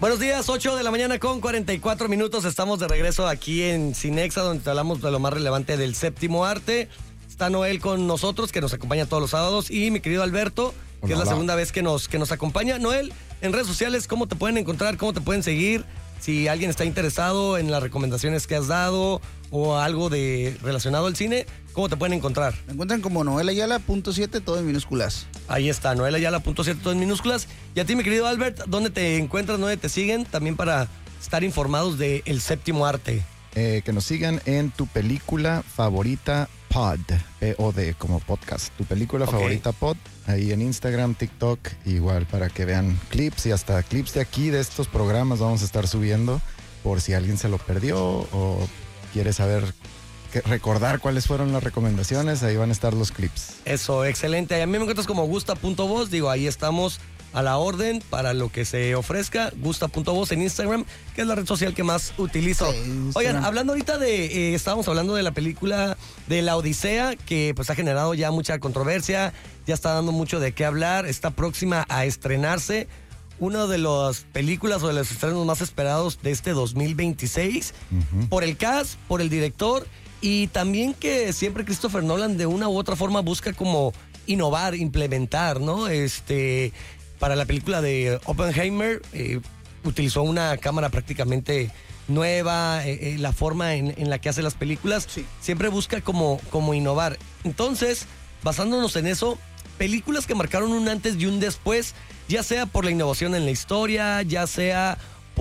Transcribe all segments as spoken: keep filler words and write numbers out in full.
Buenos días, ocho de la mañana con cuarenta y cuatro minutos. Estamos de regreso aquí en Cinexa, donde te hablamos de lo más relevante del séptimo arte. Está Noel con nosotros, que nos acompaña todos los sábados, y mi querido Alberto, que hola, es la hola. segunda vez que nos, que nos acompaña. Noel, en redes sociales, ¿cómo te pueden encontrar? ¿Cómo te pueden seguir? Si alguien está interesado en las recomendaciones que has dado o algo de relacionado al cine, ¿cómo te pueden encontrar? Me encuentran como Noel Ayala punto siete, todo en minúsculas. Ahí está, Noel Ayala punto siete, todo en minúsculas. Y a ti, mi querido Albert, ¿dónde te encuentras? ¿Dónde te siguen? También para estar informados del séptimo arte. Eh, que nos sigan en tu película favorita pod, P O D, como podcast. Tu película okay. favorita pod, ahí en Instagram, TikTok, igual para que vean clips y hasta clips de aquí, de estos programas vamos a estar subiendo por si alguien se lo perdió o quiere saber, que, recordar cuáles fueron las recomendaciones, ahí van a estar los clips. Eso, excelente. A mí me encuentras como gusta punto voz, digo, ahí estamos a la orden para lo que se ofrezca, gusta punto voz en Instagram, que es la red social que más utilizo. Sí, Oigan, hablando ahorita de, eh, estábamos hablando de la película de La Odisea, que pues ha generado ya mucha controversia, ya está dando mucho de qué hablar, está próxima a estrenarse, una de las películas o de los estrenos más esperados de este dos mil veintiséis, uh-huh. por el cast, por el director, y también que siempre Christopher Nolan de una u otra forma busca como innovar, implementar, ¿no? Este... Para la película de Oppenheimer, eh, utilizó una cámara prácticamente nueva, eh, eh, la forma en, en la que hace las películas, sí. siempre busca como, como innovar. Entonces, basándonos en eso, películas que marcaron un antes y un después, ya sea por la innovación en la historia, ya sea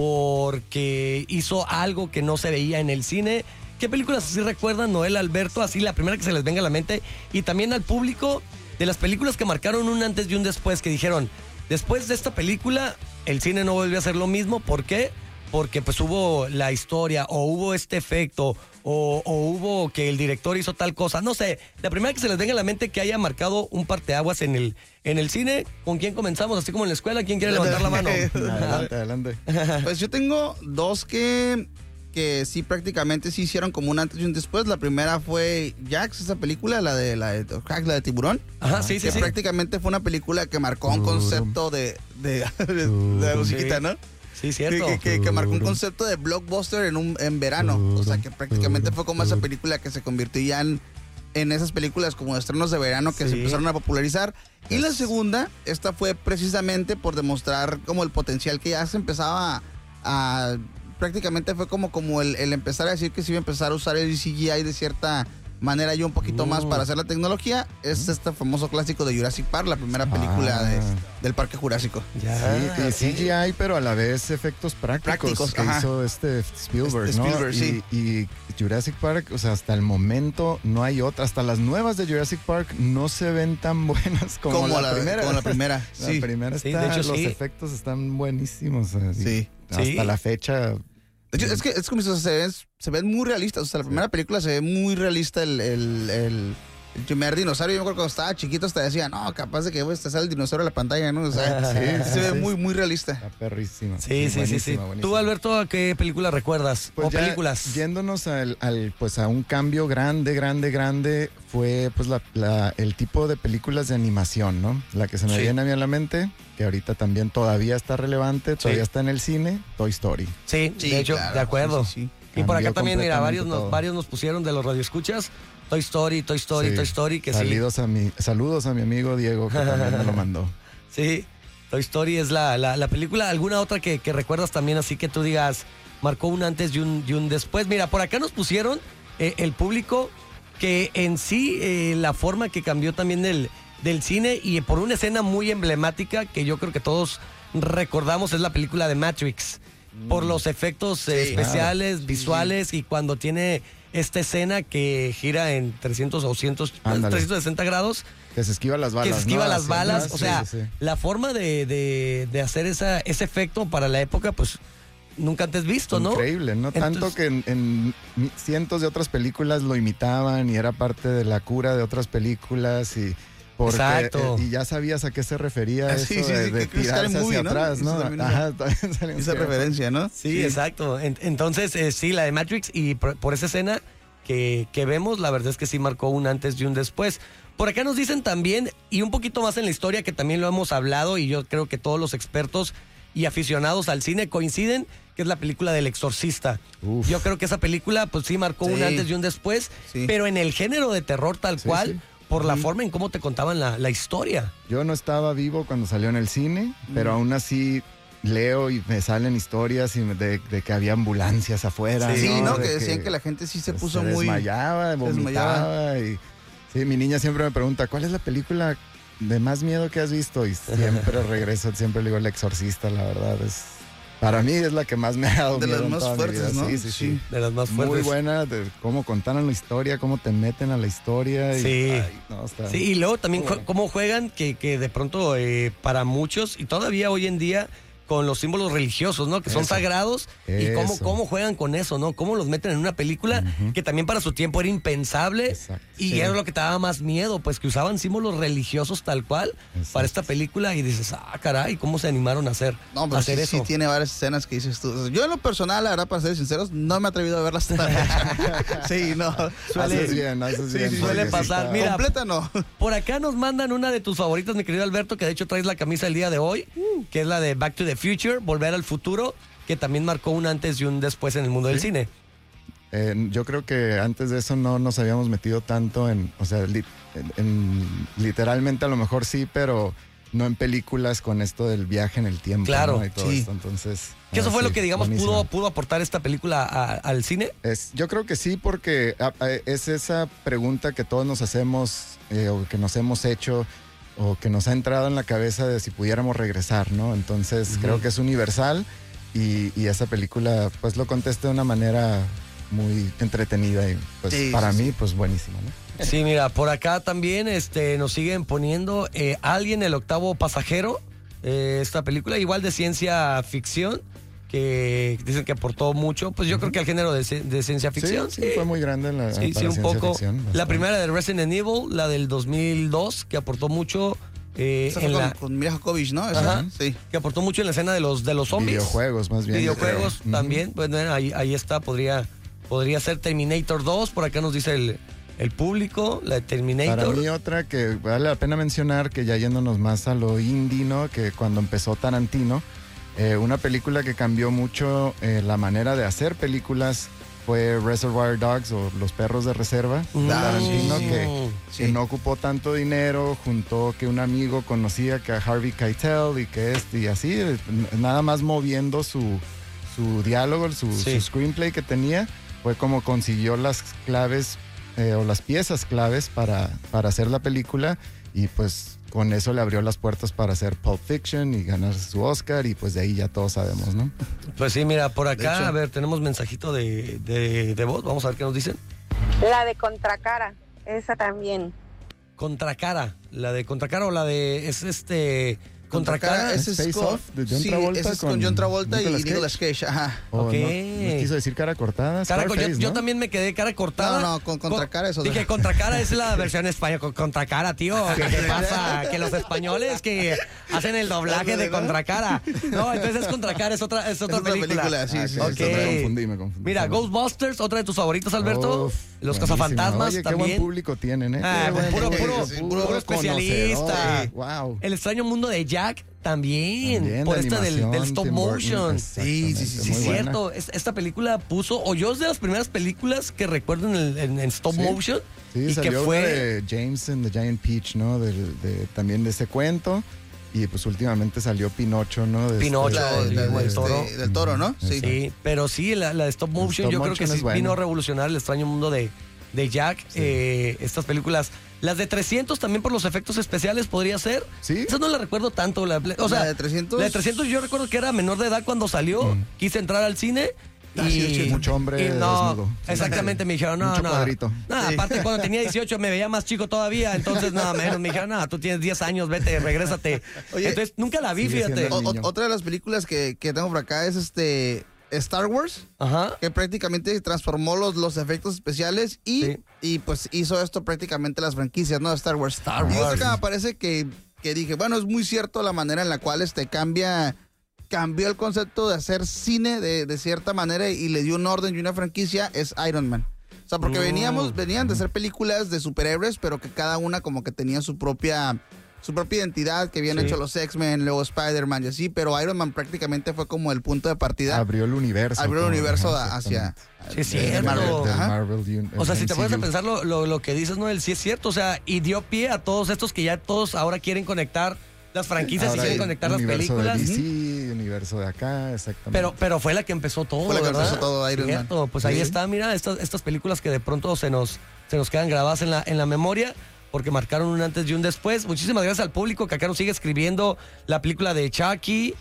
porque hizo algo que no se veía en el cine. ¿Qué películas así recuerdan, Noel, Alberto? Así la primera que se les venga a la mente. Y también al público de las películas que marcaron un antes y un después, que dijeron... Después de esta película, el cine no volvió a ser lo mismo. ¿Por qué? Porque pues hubo la historia, o hubo este efecto, o, o hubo que el director hizo tal cosa. No sé, la primera que se les venga a la mente que haya marcado un parteaguas en el, en el cine. ¿Con quién comenzamos? Así como en la escuela, ¿quién quiere levantar la mano? Adelante, adelante. Pues yo tengo dos que... que sí prácticamente sí hicieron como un antes y un después. La primera fue Jax, esa película, la de la de, la de Tiburón. Ajá, sí, sí, que sí. prácticamente fue una película que marcó un concepto de de, de, de la musiquita, ¿no? Sí, cierto. Que, que, que marcó un concepto de blockbuster en un en verano. O sea, que prácticamente fue como esa película que se convirtió ya en, en esas películas como estrenos de verano que sí. se empezaron a popularizar. Y la segunda, esta fue precisamente por demostrar como el potencial que ya se empezaba a... a prácticamente fue como, como el, el empezar a decir que se iba a empezar a usar el C G I de cierta manera y un poquito uh. más para hacer la tecnología. Es este famoso clásico de Jurassic Park, la primera película ah. de, del Parque Jurásico. Ya, sí, y sí. C G I, pero a la vez efectos prácticos, prácticos que ajá. hizo este Spielberg, este, ¿no? Spielberg, y, sí. y Jurassic Park, o sea, hasta el momento no hay otra. Hasta las nuevas de Jurassic Park no se ven tan buenas como, como la, la primera. Como la primera, la sí. primera está, sí, de hecho, los sí. efectos están buenísimos. Así, sí. Hasta sí. la fecha... De hecho, es que es como si se ven, se ven muy realistas. O sea, la primera película se ve muy realista el, el, el, el primer dinosaurio. Yo me acuerdo cuando estaba chiquito hasta decía, no, capaz de que pues, te sale el dinosaurio en la pantalla, ¿no? O sea, sí, se ve muy, muy realista. Está perrísima. Sí, sí, sí, sí. ¿Tú, Alberto, a qué película recuerdas? Pues ¿O ya, películas? Yéndonos al, al, pues a un cambio grande, grande, grande, fue pues la, la, el tipo de películas de animación, ¿no? La que se me sí. viene a mí a la mente, que ahorita también todavía está relevante, todavía sí. está en el cine, Toy Story. Sí, sí de hecho, claro, de acuerdo. Sí, sí, sí. Y por acá también, mira, varios nos, varios nos pusieron de los radioescuchas, Toy Story, Toy Story, sí. Toy Story, que saludos sí. A mi, saludos a mi amigo Diego, que también me lo mandó. Sí, Toy Story es la, la, la película. ¿Alguna otra que, que recuerdas también así que tú digas, marcó un antes y un, y un después? Mira, por acá nos pusieron eh, el público que en sí eh, la forma que cambió también del, del cine y por una escena muy emblemática que yo creo que todos recordamos es la película de Matrix. Mm. Por los efectos eh, sí, especiales, claro. visuales sí. y cuando tiene esta escena que gira en trescientos o trescientos sesenta grados. Que se esquiva las balas. Que se esquiva ¿no? las balas. Sí, o sea, sí, sí. la forma de, de, de hacer esa, ese efecto para la época, pues nunca antes visto, ¿no? Increíble, ¿no? Entonces, tanto que en, en cientos de otras películas lo imitaban y era parte de la cura de otras películas y... Porque, exacto. Eh, y ya sabías a qué se refería ah, eso sí, sí, de, de que tirarse hacia muy, atrás, ¿no? ¿no? Ajá, también salió esa referencia, ¿no? Sí, sí. exacto. En, entonces, eh, sí, la de Matrix y por, por esa escena que, que vemos, la verdad es que sí marcó un antes y un después. Por acá nos dicen también, y un poquito más en la historia, que también lo hemos hablado, y yo creo que todos los expertos y aficionados al cine coinciden que es la película del Exorcista. Uf. Yo creo que esa película pues sí marcó sí. un antes y un después, sí. pero en el género de terror tal sí, cual, sí. por la mm. forma en cómo te contaban la, la historia. Yo no estaba vivo cuando salió en el cine, mm. pero aún así leo y me salen historias y de, de que había ambulancias afuera. Sí, ¿no? ¿no? Que de decían que, que la gente sí se puso se muy... desmayaba, vomitaba. Y, sí, mi niña siempre me pregunta, ¿cuál es la película de más miedo que has visto? Y siempre regreso, siempre le digo El Exorcista, la verdad. es Para mí es la que más me ha dado de miedo. De las más fuertes, ¿no? Sí, sí, sí. De las más fuertes. Muy buena, de cómo contaron la historia, cómo te meten a la historia. Y, sí. Ay, no, está... sí, y luego también oh. cómo juegan, que, que de pronto eh, para muchos, y todavía hoy en día, con los símbolos religiosos, ¿no? Que son eso. sagrados. Eso. Y cómo, cómo juegan con eso, ¿no? Cómo los meten en una película uh-huh. que también para su tiempo era impensable. Exacto. Y sí. era lo que te daba más miedo, pues que usaban símbolos religiosos tal cual Exacto. para esta película. Y dices, ah, caray, ¿cómo se animaron a hacer, no, pero a hacer sí, eso? Sí, tiene varias escenas que dices tú. Yo en lo personal, la verdad, para ser sinceros, no me he atrevido a verlas hasta la fecha. Sí, no. Suele, haces bien, haces sí, bien. Sí, suele pasar. Sí, Mira, completa no. Por acá nos mandan una de tus favoritas, mi querido Alberto, que de hecho traes la camisa el día de hoy, uh. que es la de Back to the Future, Volver al Futuro, que también marcó un antes y un después en el mundo ¿Sí? del cine. Eh, yo creo que antes de eso no nos habíamos metido tanto en, o sea, li, en, en, literalmente a lo mejor sí, pero no en películas con esto del viaje en el tiempo. Claro, ¿no? Y todo sí. esto, entonces... ¿Que eso ah, fue sí, lo que, digamos, pudo, buenísimo. pudo aportar esta película a, al cine? Es, yo creo que sí, porque a, a, es esa pregunta que todos nos hacemos, eh, o que nos hemos hecho, o que nos ha entrado en la cabeza de si pudiéramos regresar, ¿no? Entonces, uh-huh. creo que es universal. Y, y esa película pues lo contesta de una manera muy entretenida y pues sí, para sí, mí sí. pues buenísima, ¿no? Sí, mira, por acá también este, nos siguen poniendo eh, Alien, el octavo pasajero, eh, esta película igual de ciencia ficción, que dicen que aportó mucho, pues yo uh-huh. creo que al género de, de ciencia ficción. Sí, sí, fue muy grande la Sí, sí, un poco. Ficción, la primera de Resident Evil, la del dos mil dos, que aportó mucho. Eh, en con, la... con Mila Jovovich, ¿no? Ajá, sí. Que aportó mucho en la escena de los, de los zombies. Videojuegos, más bien. Videojuegos también. Uh-huh. Bueno, ahí, ahí está, podría, podría ser Terminator dos, por acá nos dice el, el público, la de Terminator. Para mí otra que vale la pena mencionar, que ya yéndonos más a lo indie, ¿no? Que cuando empezó Tarantino, eh, una película que cambió mucho eh, la manera de hacer películas fue Reservoir Dogs o Los Perros de Reserva, de Tarantino, sí, que, sí. que no ocupó tanto dinero, juntó que un amigo conocía que a Harvey Keitel y que este y así, nada más moviendo su, su diálogo, su, sí. su screenplay que tenía, fue como consiguió las claves eh, o las piezas claves para, para hacer la película y pues con eso le abrió las puertas para hacer Pulp Fiction y ganar su Oscar y pues de ahí ya todos sabemos, ¿no? Pues sí, mira, por acá, hecho, a ver, tenemos mensajito de, de, de voz, vamos a ver qué nos dicen. La de Contracara, esa también. Contracara, la de Contracara o la de, es este... Contracara, ese es con, de John Travolta, sí, ese es con, con John Travolta Nicolas y Nicolas Cage. Cage. Ajá. Oh, okay. no, ¿no quiso decir cara cortada? Cara, Scarface, yo, ¿no? yo también me quedé cara cortada. No, no, con Contracara eso. Dije, Contracara es la versión española. Contracara, tío. ¿Qué, ¿Qué pasa? Que los españoles que hacen el doblaje de Contracara. No, entonces Contracara es otra, es otra, es otra película. película. Sí, sí, okay. sí, me confundí, me confundí. Mira, Ghostbusters, otra de tus favoritos, Alberto. Uf, los buenísimo. Cazafantasmas Oye, también. Qué buen público tienen, ¿eh? Ah, buen puro, público, puro, sí, puro, puro especialista. Sí. Wow. El extraño mundo de Jack. También, También, por esta del, del stop Tim motion. Sí, sí, sí, sí, es cierto. Esta película puso, o yo es de las primeras películas que recuerdo en, el, en, en stop sí. motion. Sí, y salió que fue de James and the Giant Peach, ¿no? De, de, también de ese cuento. Y pues últimamente salió Pinocho, ¿no? De Pinocho, este, la, la, del, toro. De, del toro, ¿no? Sí, sí pero sí, la, la de stop motion, stop yo motion creo que sí bueno. vino a revolucionar el extraño mundo de, de Jack. Sí. Eh, estas películas. Las de trescientos también por los efectos especiales podría ser. Sí. Esa no la recuerdo tanto. La, o sea, la de trescientos. La de trescientos yo recuerdo que era menor de edad cuando salió. Mm. Quise entrar al cine. Ah, y sí, mucho hombre y no, desnudo. Exactamente, me dijeron, no, mucho no. cuadrito. No, sí. Aparte cuando tenía dieciocho me veía más chico todavía, entonces nada menos. Me dijeron, no, tú tienes diez años, vete, regrésate. Oye, entonces nunca la vi, fíjate. O, otra de las películas que, que tengo por acá es este... Star Wars, Ajá. que prácticamente transformó los, los efectos especiales y, sí. y pues hizo esto prácticamente las franquicias, ¿no? Star Wars. Star Wars. Y es que me parece que, que dije, bueno, es muy cierto la manera en la cual este cambia, cambió el concepto de hacer cine de, de cierta manera y le dio un orden y una franquicia, es Iron Man. O sea, porque mm. veníamos, venían de ser películas de superhéroes, pero que cada una como que tenía su propia su propia identidad, que habían Sí. hecho los X-Men, luego Spider-Man y así, pero Iron Man prácticamente fue como el punto de partida. Abrió el universo. Abrió el como- universo ajá, hacia... Sí, es de cierto. Marvel. Del Ajá. Marvel un- O sea, si te M C U. pones a pensar lo, lo, lo que dices, Noel, sí es cierto. O sea, y dio pie a todos estos que ya todos ahora quieren conectar las franquicias Ahora y quieren el conectar las universo películas. de D C, universo de acá, exactamente. Pero, pero fue la que empezó todo, Fue la que ¿verdad? empezó todo, Iron Man. Cierto, pues ahí Sí. está, mira, estas, estas películas que de pronto se nos, se nos quedan grabadas en la, en la memoria porque marcaron un antes y un después. Muchísimas gracias al público que acá nos sigue escribiendo la película de Chucky.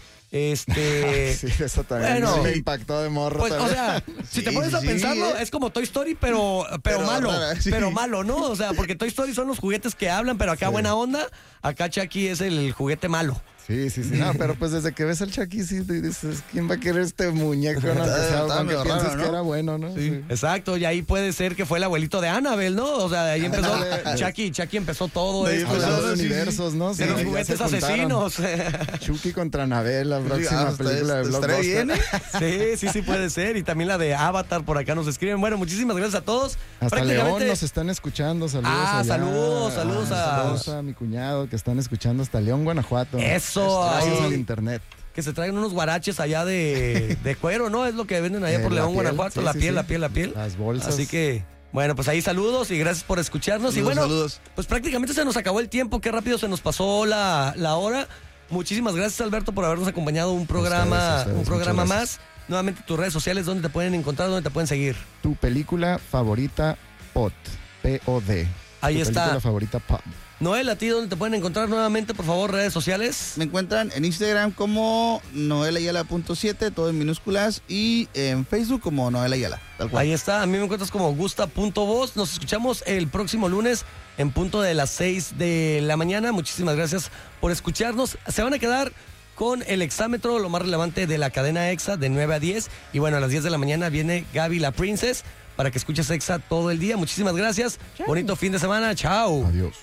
Este. sí, eso también bueno, sí me impactó de morro. Pues, o también. sea, si Sí, te pones sí, a sí, pensarlo, ¿eh? es como Toy Story, pero, pero, Pero malo. rara, sí. Pero malo, ¿no? O sea, porque Toy Story son los juguetes que hablan, pero acá Sí. buena onda. Acá Chucky es el juguete malo. Sí, sí, sí. No, pero pues desde que ves al Chucky, sí, te dices, ¿quién va a querer este muñeco? No? Que Está- sea, está aunque medio pienses raro, que ¿no? era bueno, ¿no? Sí. Sí. Exacto, y ahí puede ser que fue el abuelito de Annabelle, ¿no? O sea, de ahí empezó Ándale. Chucky, Chucky empezó todo De ahí esto. empezó, Hablando de sí, sí. universos, ¿no? De los ya juguetes se juntaron. asesinos. Chucky contra Anabel, la próxima ah, está- película de estará Blockbuster. bien, ¿eh? Sí, sí, sí puede ser. Y también la de Avatar por acá nos escriben. Bueno, muchísimas gracias a todos. Hasta Prácticamente- León nos están escuchando, saludos Ah, allá. saludos, saludos a- Saludos a mi cuñado que están escuchando hasta León, Guanajuato. Eso, Gracias ahí. al internet. Que se traigan unos guaraches allá de, de cuero, ¿no? Es lo que venden allá Eh, por la León, piel, Guanajuato. sí, la sí, piel, sí. la piel, la piel. Las bolsas. Así que, bueno, pues ahí saludos y gracias por escucharnos. y Saludos, bueno, saludos. pues prácticamente se nos acabó el tiempo. Qué rápido se nos pasó la, la hora. Muchísimas gracias, Alberto, por habernos acompañado un programa, Ustedes, ustedes, un programa muchas más. gracias. Nuevamente tus redes sociales, ¿dónde te pueden encontrar? ¿Dónde te pueden seguir? Tu película favorita Pod. P O D. Ahí tu está. película favorita Pod. Noel, ¿a ti dónde te pueden encontrar nuevamente, por favor, redes sociales? Me encuentran en Instagram como Noel Ayala punto siete, todo en minúsculas, y en Facebook como Noel Ayala, tal cual. Ahí está, a mí me encuentras como gusta.voz. Nos escuchamos el próximo lunes en punto de las seis de la mañana. Muchísimas gracias por escucharnos. Se van a quedar con el exámetro, lo más relevante de la cadena EXA, de nueve a diez. Y bueno, a las diez de la mañana viene Gaby la Princess para que escuches EXA todo el día. Muchísimas gracias. Bonito fin de semana. Chao. Adiós.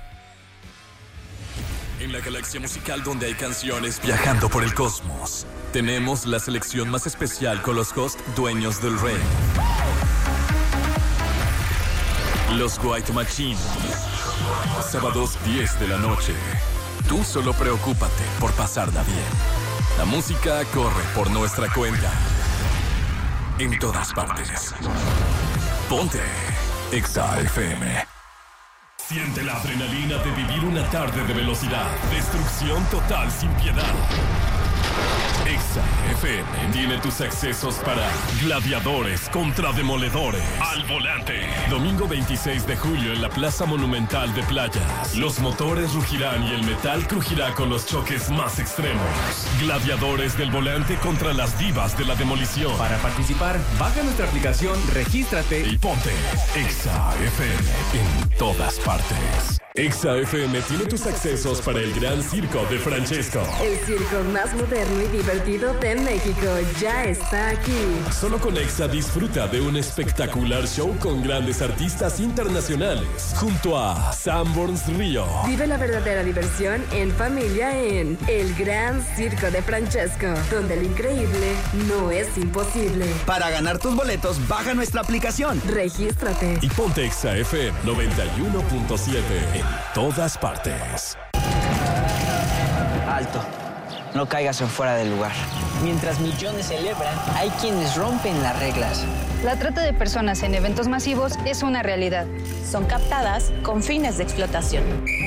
En la galaxia musical donde hay canciones viajando por el cosmos, tenemos la selección más especial con los hosts dueños del rey. Los White Machine. Sábados diez de la noche. Tú solo preocúpate por pasarla bien. La música corre por nuestra cuenta. En todas partes. Ponte Exa F M. Siente la adrenalina de vivir una tarde de velocidad, destrucción total sin piedad. Exa F M tiene tus accesos para gladiadores contra demoledores. Al volante. Domingo veintiséis de julio en la Plaza Monumental de Playas. Los motores rugirán y el metal crujirá con los choques más extremos. Gladiadores del volante contra las divas de la demolición. Para participar, baja nuestra aplicación, regístrate Y ponte Exa F M en todas partes. Exa F M tiene tus accesos para el Gran Circo de Francesco. El circo más moderno y divertido de México ya está aquí. Solo con Exa disfruta de un espectacular show con grandes artistas internacionales. Junto a Sanborns Río, Vive la verdadera diversión en familia en El Gran Circo de Francesco, donde lo increíble no es imposible. Para ganar tus boletos, baja nuestra aplicación. Regístrate. y ponte Exa F M noventa y uno punto siete en todas partes. Alto. No caigas en fuera del lugar. Mientras millones celebran, hay quienes rompen las reglas. La trata de personas en eventos masivos es una realidad. Son captadas con fines de explotación.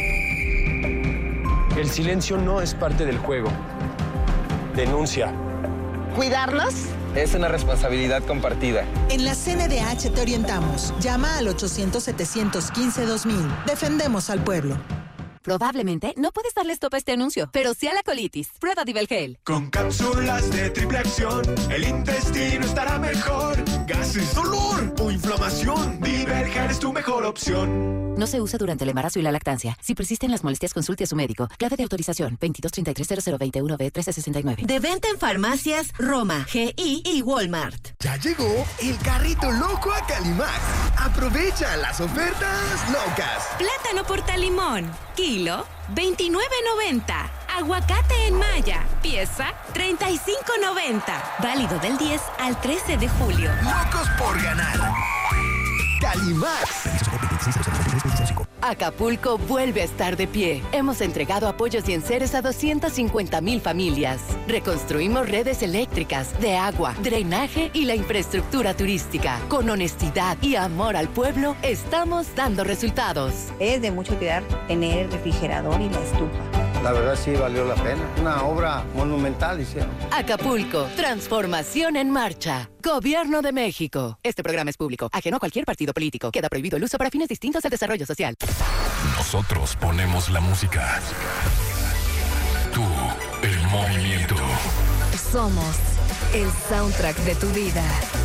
El silencio no es parte del juego. Denuncia. ¿Cuidarnos? Es una responsabilidad compartida. En la C N D H te orientamos. Llama al ochocientos, setecientos quince, dos mil. Defendemos al pueblo. Probablemente no puedes darle stop a este anuncio, pero sí a la colitis. Prueba Divelgel. Con cápsulas de triple acción, el intestino estará mejor. Gases, dolor o inflamación, Divelgel es tu mejor opción. No se usa durante el embarazo y la lactancia. Si persisten las molestias, consulte a su médico. Clave de autorización veintidós treinta y tres cero cero veintiuno B trece sesenta y nueve. De venta en farmacias Roma, G I y Walmart. Ya llegó el carrito loco a Calimax. Aprovecha las ofertas locas. Plátano portalimón. Kilo, veintinueve noventa. Aguacate en malla. Pieza, treinta y cinco noventa. Válido del diez al trece de julio. Locos por ganar. Calimax. Acapulco vuelve a estar de pie. Hemos entregado apoyos y enseres a doscientas cincuenta mil familias. Reconstruimos redes eléctricas, de agua, drenaje y la infraestructura turística. Con honestidad y amor al pueblo, estamos dando resultados. Es de mucho cuidar tener el refrigerador y la estufa. La verdad sí valió la pena. Una obra monumental hicieron. Acapulco, transformación en marcha. Gobierno de México. Este programa es público, ajeno a cualquier partido político. Queda prohibido el uso para fines distintos al desarrollo social. Nosotros ponemos la música. Tú, el movimiento. Somos el soundtrack de tu vida.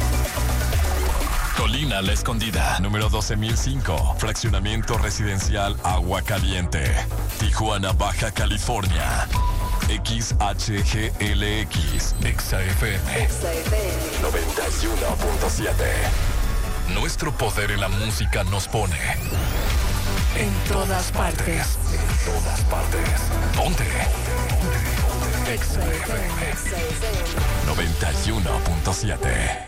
Colina La Escondida, número doce mil cinco. Fraccionamiento residencial Agua Caliente. Tijuana, Baja California. X H G L X. Exa F M. noventa y uno punto siete. Nuestro poder en la música nos pone en todas partes. En todas partes. Ponte. Exa F M. noventa y uno punto siete.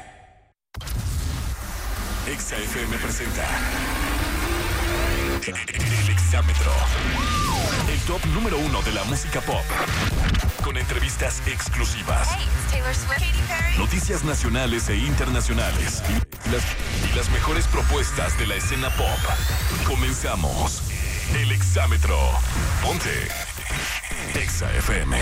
Exa F M presenta El Exámetro, el top número uno de la música pop, con entrevistas exclusivas, Hey, it's Taylor Swift, Katy Perry. Noticias nacionales e internacionales y las, y las mejores propuestas de la escena pop. Comenzamos El Exámetro. Ponte Exa F M.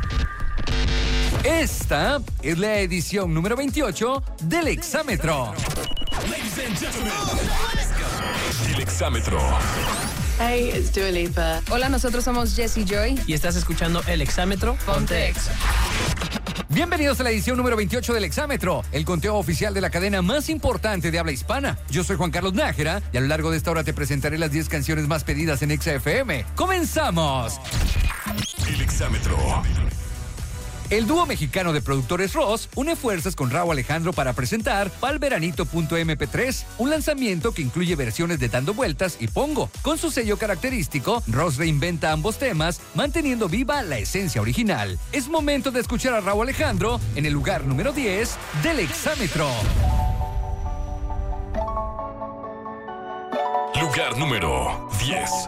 Esta es la edición número veintiocho del Exámetro. Ladies and gentlemen, El Exámetro. Hey, it's Dua Lipa. Hola, nosotros somos Jessie Joy. Y estás escuchando El Exámetro. Ponte Exa. Bienvenidos a la edición número veintiocho del Exámetro, el conteo oficial de la cadena más importante de habla hispana. Yo soy Juan Carlos Nájera y a lo largo de esta hora te presentaré las diez canciones más pedidas en Exa F M. ¡Comenzamos! El Exámetro. El dúo mexicano de productores Ross une fuerzas con Rauw Alejandro para presentar Pal Veranito punto eme pe tres, un lanzamiento que incluye versiones de Dando Vueltas y Pongo. Con su sello característico, Ross reinventa ambos temas, manteniendo viva la esencia original. Es momento de escuchar a Rauw Alejandro en el lugar número diez del Exámetro. Lugar número diez.